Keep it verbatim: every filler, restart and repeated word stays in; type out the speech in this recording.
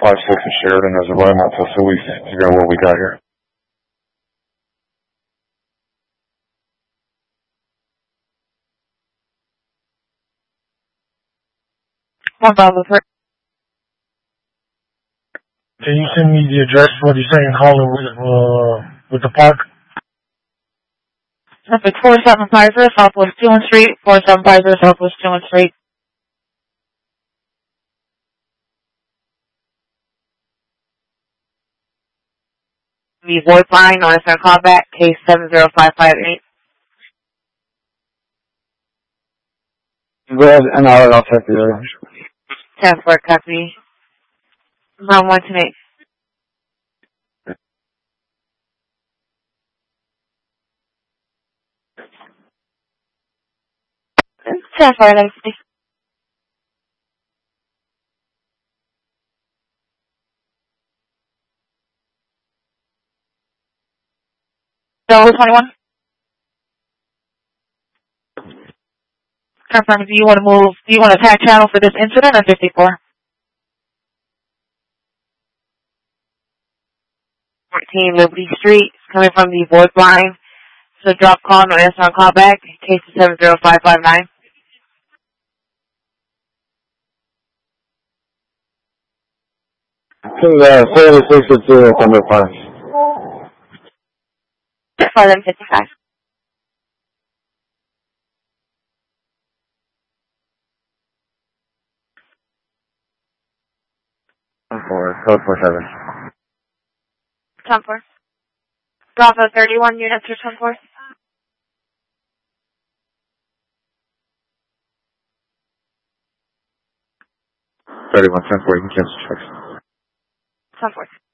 five six in Sheridan as a run out to Suey to figure out what we got here. One thousand three. Can you send me the address for what you're saying, calling with, uh, with the park? Traffic four seven five zero Southwest Dillon Street, four seven five zero Southwest Dillon Street. The voice line or send callback, case seven zero five five eight. Go ahead, and I'll, I'll check the area. ten four, copy. nine one two eight. ten four, eleven fifty. Double twenty-one. Confirm, do you want to move, do you want to tag channel for this incident or fifty-four? fourteen Liberty Street, coming from the voice line. So drop call, no answer on call back. Case is seven zero five five nine. To uh, forty-six at zero Thunder Park. eleven fifty-five. For code four seven. ten four. Bravo thirty-one units for ten four. thirty-one ten four, you can cancel checks. ten four.